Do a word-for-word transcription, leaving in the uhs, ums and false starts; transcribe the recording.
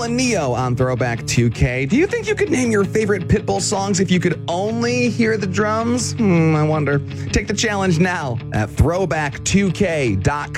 Pitbull and Neo on Throwback two K. Do you think you could name your favorite Pitbull songs if you could only hear the drums? Hmm, I wonder. Take the challenge now at throwback two k dot com.